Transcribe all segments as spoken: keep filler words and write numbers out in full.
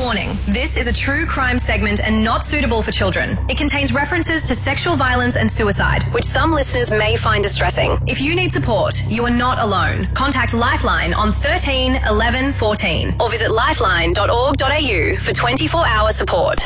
Warning, this is a true crime segment and not suitable for children. It contains references to sexual violence and suicide, which some listeners may find distressing. If you need support, you are not alone. Contact Lifeline on thirteen eleven fourteen or visit lifeline dot org dot a u for twenty-four hour support.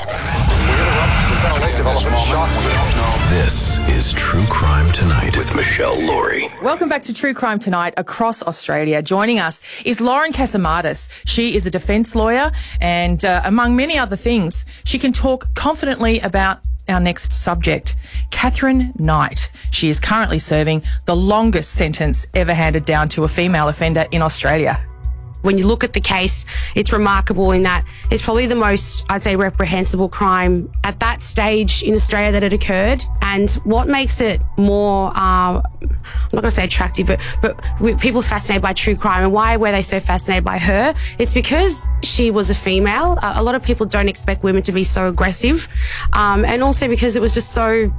This is True Crime Tonight with Michelle Laurie. Welcome back to True Crime Tonight across Australia. Joining us is Lauren Casamadis. She is a defence lawyer and, uh, among many other things, she can talk confidently about our next subject, Kathryn Knight. She is currently serving the longest sentence ever handed down to a female offender in Australia. When you look at the case, it's remarkable in that it's probably the most, I'd say, reprehensible crime at that stage in Australia that it occurred. And what makes it more, uh, I'm not going to say attractive, but, but people fascinated by true crime. And why were they so fascinated by her? It's because she was a female. Uh, a lot of people don't expect women to be so aggressive. Um, and also because it was just so,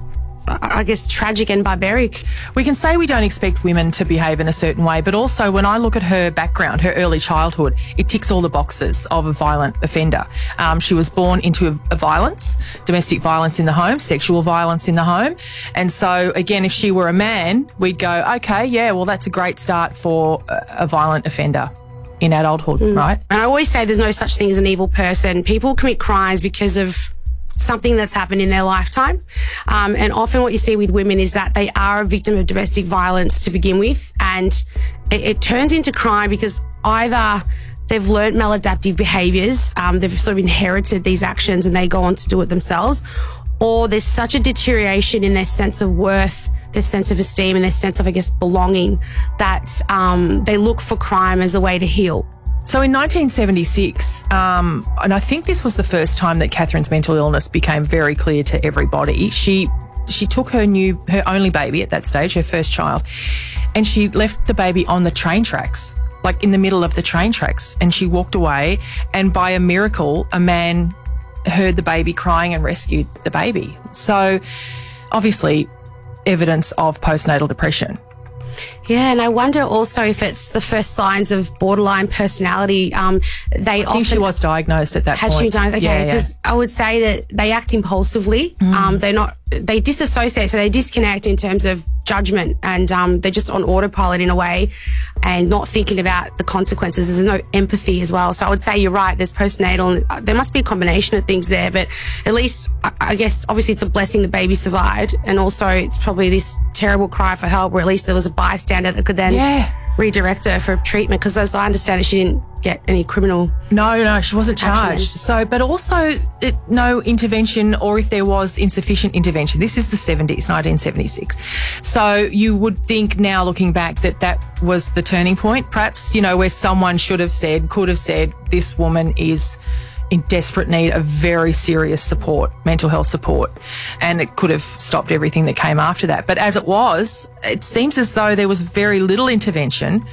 I guess, tragic and barbaric. We can say we don't expect women to behave in a certain way, but also when I look at her background, her early childhood, it ticks all the boxes of a violent offender. Um, she was born into a, a violence, domestic violence in the home, sexual violence in the home. And so, again, if she were a man, we'd go, okay, yeah, well, that's a great start for a, a violent offender in adulthood, mm. right? And I always say there's no such thing as an evil person. People commit crimes because of something that's happened in their lifetime. Um, and often what you see with women is that they are a victim of domestic violence to begin with. And it, it turns into crime because either they've learnt maladaptive behaviours, um, they've sort of inherited these actions and they go on to do it themselves, or there's such a deterioration in their sense of worth, their sense of esteem and their sense of, I guess, belonging that um, they look for crime as a way to heal. So in nineteen seventy-six, um, and I think this was the first time that Kathryn's mental illness became very clear to everybody, she she took her new, her only baby at that stage, her first child, and she left the baby on the train tracks, like in the middle of the train tracks, and she walked away, and by a miracle, a man heard the baby crying and rescued the baby. So obviously evidence of postnatal depression. Yeah, and I wonder also if it's the first signs of borderline personality. Um, they I think she was diagnosed at that had point. Had she diagnosed? Okay, because yeah, yeah. I would say that they act impulsively. Mm. Um, they're not. They disassociate, so they disconnect in terms of judgment, and um, they're just on autopilot in a way, and not thinking about the consequences. There's no empathy as well. So I would say you're right. There's postnatal. And there must be a combination of things there, but at least I, I guess obviously it's a blessing the baby survived, and also it's probably this terrible cry for help, where at least there was a bystander that could then yeah. redirect her for treatment. Because as I understand it, she didn't get any criminal. No, no, she wasn't charged. So, but also it, no intervention, or if there was insufficient intervention. This is the seventies, nineteen seventy-six. So you would think now, looking back, that that was the turning point, perhaps, you know, where someone should have said, could have said, this woman is in desperate need of very serious support, mental health support, and it could have stopped everything that came after that. But as it was, it seems as though there was very little intervention.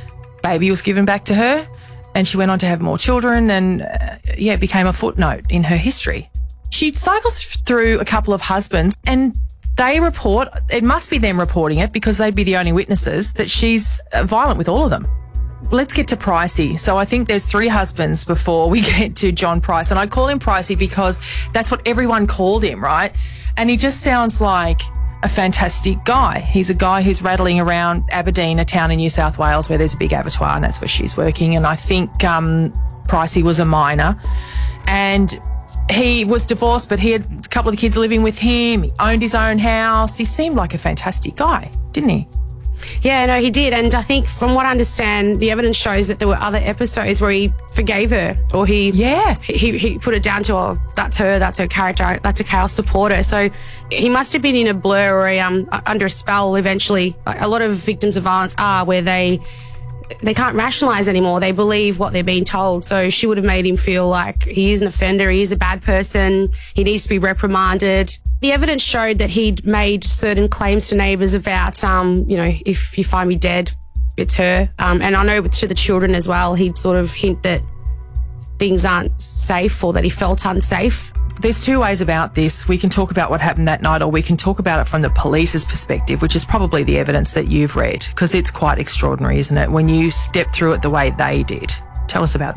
Baby was given back to her, and she went on to have more children, and uh, yeah, it became a footnote in her history. She cycles through a couple of husbands, and they report, it must be them reporting it because they'd be the only witnesses, that she's uh, violent with all of them. Let's get to Pricey. So I think there's three husbands before we get to John Price. And I call him Pricey because that's what everyone called him, right? And he just sounds like a fantastic guy. He's a guy who's rattling around Aberdeen, a town in New South Wales where there's a big abattoir, and that's where she's working. And I think um, Pricey was a minor. And he was divorced, but he had a couple of the kids living with him. He owned his own house. He seemed like a fantastic guy, didn't he? Yeah, no, he did. And I think from what I understand, the evidence shows that there were other episodes where he forgave her, or he yeah he, he put it down to, oh, that's her, that's her character, that's a chaos supporter. So he must have been in a blur or a, um, under a spell eventually. Like a lot of victims of violence are, where they they can't rationalise anymore. They believe what they're being told. So she would have made him feel like he is an offender, he is a bad person, he needs to be reprimanded. The evidence showed that he'd made certain claims to neighbours about, um, you know, if you find me dead, it's her. Um, and I know to the children as well, he'd sort of hint that things aren't safe, or that he felt unsafe. There's two ways about this. We can talk about what happened that night, or we can talk about it from the police's perspective, which is probably the evidence that you've read, because it's quite extraordinary, isn't it, when you step through it the way they did. Tell us about